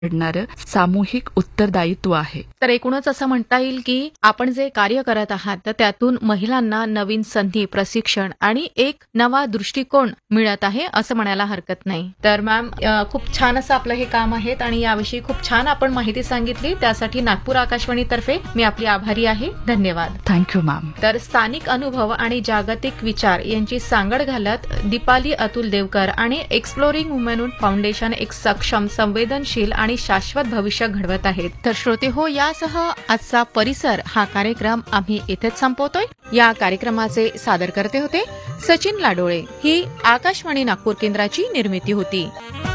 घडणारं सामूहिक उत्तरदायित्व आहे. तर एकूणच असं म्हणता येईल की आपण जे कार्य करत आहात तर त्यातून महिलांना नवीन संधी, प्रशिक्षण आणि एक नवा दृष्टिकोन मिळत आहे असं म्हणायला हरकत नाही. तर मॅम खूप छान असं आपलं हे काम आहे आणि याविषयी खूप छान आपण माहिती सांगितली. त्यासाठी नागपूर आकाशवाणीतर्फे मी आपली आभारी आहे. धन्यवाद. Thank you ma'am. तर स्थानिक अनुभव आणि जागतिक विचार यांची सांगड घालत दीपाली अतुल देवकर आणि एक्सप्लोरिंग वुमेन फाउंडेशन एक सक्षम, संवेदनशील आणि शाश्वत भविष्य घडवत आहेत. तर श्रोते हो, यासह आजचा परिसर हा कार्यक्रम आम्ही इथेच संपवतोय. या कार्यक्रमाचे सादरकर्ते होते सचिन लाडोळे. ही आकाशवाणी नागपूर केंद्राची निर्मिती होती.